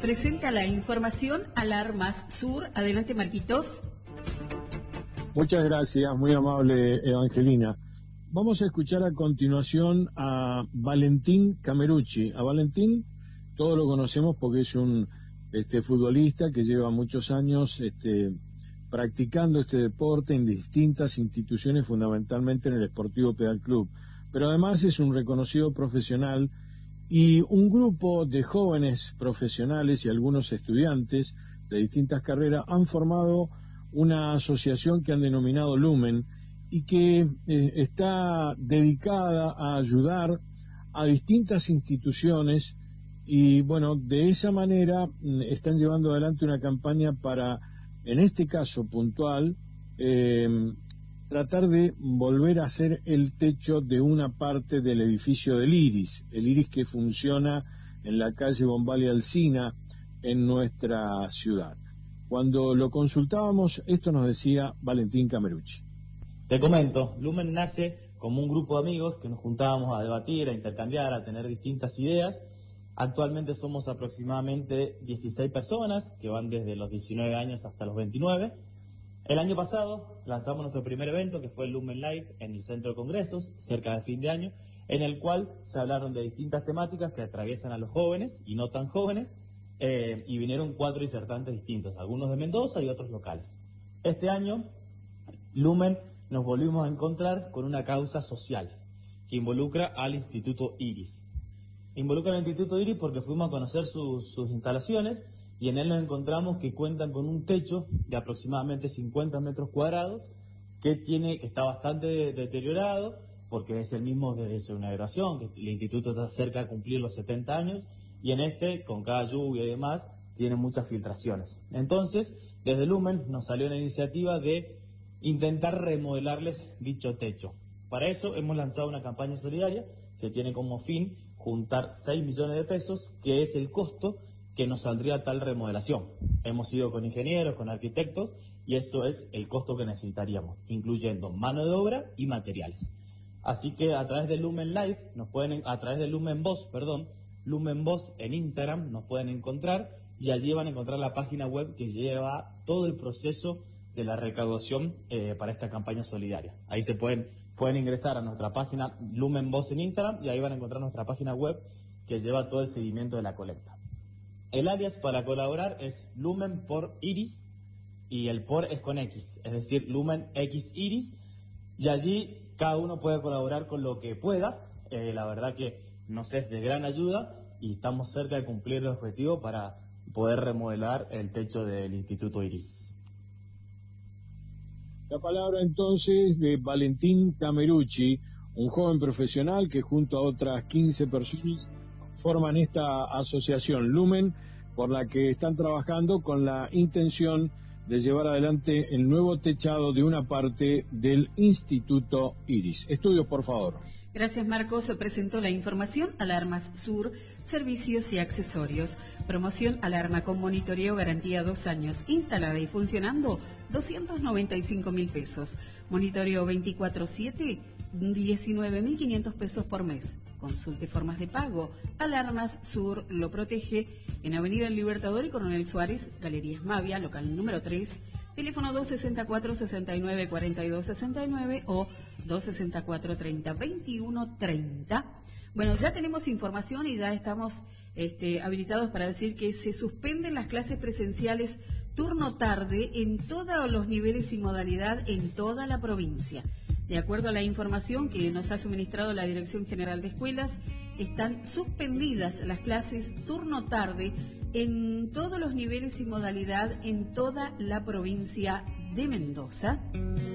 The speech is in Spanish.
presenta la información Alarmas Sur. Adelante, Marquitos. Muchas gracias, muy amable Evangelina. Vamos a escuchar a continuación a Valentín Camerucci. A Valentín todos lo conocemos porque es un futbolista que lleva muchos años practicando este deporte en distintas instituciones, fundamentalmente en el Sportivo Pedal Club. Pero además es un reconocido profesional y un grupo de jóvenes profesionales y algunos estudiantes de distintas carreras han formado una asociación que han denominado Lumen y que está dedicada a ayudar a distintas instituciones y bueno, de esa manera están llevando adelante una campaña para, en este caso puntual, tratar de volver a hacer el techo de una parte del edificio del Iris, el Iris que funciona en la calle Bombal y Alsina en nuestra ciudad. Cuando lo consultábamos, esto nos decía Valentín Camerucci. Te comento, Lumen nace como un grupo de amigos que nos juntábamos a debatir, a intercambiar, a tener distintas ideas. Actualmente somos aproximadamente 16 personas que van desde los 19 años hasta los 29. El año pasado lanzamos nuestro primer evento, que fue el Lumen Live en el Centro de Congresos, cerca de fin de año, en el cual se hablaron de distintas temáticas que atraviesan a los jóvenes y no tan jóvenes, y vinieron 4 disertantes distintos, algunos de Mendoza y otros locales. Este año, Lumen nos volvimos a encontrar con una causa social que involucra al Instituto Iris. Involucra al Instituto Iris porque fuimos a conocer sus instalaciones y en él nos encontramos que cuentan con un techo de aproximadamente 50 metros cuadrados que está bastante deteriorado porque es el mismo desde su inauguración, que el instituto está cerca de cumplir los 70 años y en con cada lluvia y demás, tiene muchas filtraciones. Entonces, desde Lumen nos salió una iniciativa de intentar remodelarles dicho techo. Para eso hemos lanzado una campaña solidaria que tiene como fin juntar 6 millones de pesos, que es el costo que nos saldría tal remodelación. Hemos ido con ingenieros, con arquitectos, y eso es el costo que necesitaríamos, incluyendo mano de obra y materiales. Así que a través de Lumen Live, a través de Lumen Voz en Instagram nos pueden encontrar, y allí van a encontrar la página web que lleva todo el proceso de la recaudación para esta campaña solidaria. Ahí pueden ingresar a nuestra página Lumen Voz en Instagram y ahí van a encontrar nuestra página web que lleva todo el seguimiento de la colecta. El alias para colaborar es Lumen por Iris y el por es con X, es decir, Lumen X Iris, y allí cada uno puede colaborar con lo que pueda. La verdad que nos es de gran ayuda y estamos cerca de cumplir el objetivo para poder remodelar el techo del Instituto Iris. La palabra entonces de Valentín Camerucci, un joven profesional que junto a otras 15 personas forman esta asociación Lumen, por la que están trabajando con la intención de llevar adelante el nuevo techado de una parte del Instituto Iris. Estudios, por favor. Gracias, Marcos. Se presentó la información Alarmas Sur, servicios y accesorios. Promoción alarma con monitoreo, garantía 2 años. Instalada y funcionando, 295.000 pesos. Monitoreo 24/7, 19.500 pesos por mes. Consulte formas de pago. Alarmas Sur lo protege en Avenida El Libertador y Coronel Suárez, Galerías Mavia, local número 3. Teléfono 264-69-42-69 o 264-30-21-30. Bueno, ya tenemos información y ya estamos habilitados para decir que se suspenden las clases presenciales turno tarde en todos los niveles y modalidad en toda la provincia. De acuerdo a la información que nos ha suministrado la Dirección General de Escuelas, están suspendidas las clases turno tarde en todos los niveles y modalidad en toda la provincia de Mendoza.